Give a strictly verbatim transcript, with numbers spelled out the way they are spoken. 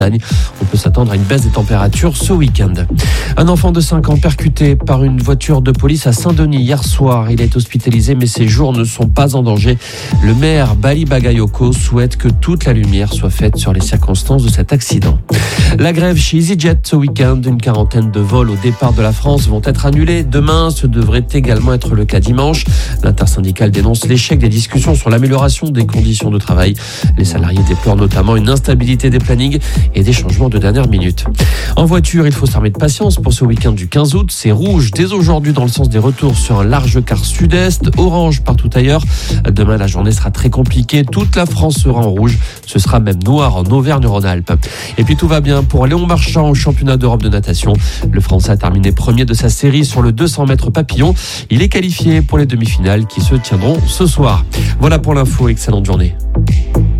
On peut s'attendre à une baisse des températures ce week-end. Un enfant de cinq ans percuté par une voiture de police à Saint-Denis hier soir. Il est hospitalisé mais ses jours ne sont pas en danger. Le maire Bali Bagayoko souhaite que toute la lumière soit faite sur les circonstances de cet accident. La grève chez EasyJet ce week-end. Une quarantaine de vols au départ de la France vont être annulés. Demain, ce devrait également être le cas dimanche. L'intersyndicale dénonce l'échec des discussions sur l'amélioration des conditions de travail. Les salariés déplorent notamment une instabilité des plannings et des changements de dernière minute. En voiture, il faut s'armer de patience pour ce week-end du quinze août. C'est rouge dès aujourd'hui dans le sens des retours sur un large quart sud-est, orange partout ailleurs. Demain, la journée sera très compliquée. Toute la France sera en rouge. Ce sera même noir en Auvergne-Rhône-Alpes. Et puis tout va bien pour Léon Marchand au championnat d'Europe de natation. Le Français a terminé premier de sa série sur le deux cents mètres papillon. Il est qualifié pour les demi-finales qui se tiendront ce soir. Voilà pour l'info. Excellente journée.